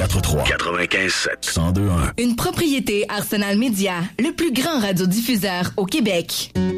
8843 95.7 1021. Une propriété Arsenal Média, le plus grand radiodiffuseur au Québec.